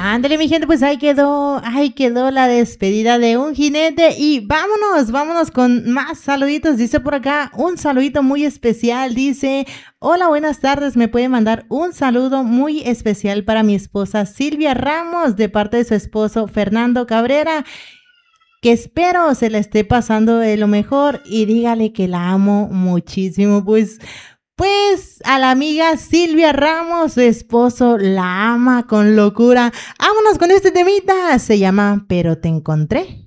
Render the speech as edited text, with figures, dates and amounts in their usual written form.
Ándale, mi gente, pues ahí quedó la despedida de un jinete y vámonos con más saluditos. Dice por acá un saludito muy especial, dice, hola, buenas tardes, me puede mandar un saludo muy especial para mi esposa Silvia Ramos de parte de su esposo Fernando Cabrera, que espero se la esté pasando de lo mejor y dígale que la amo muchísimo, pues a la amiga Silvia Ramos, su esposo la ama con locura. Vámonos con este temita, se llama Pero te encontré.